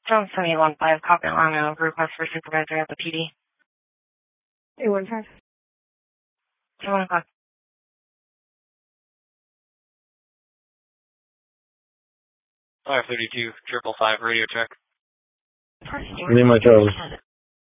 John 7815, copy along a request for supervisor at the PD. 815. 7 o'clock. 532, 555, radio check. Lima Charlie.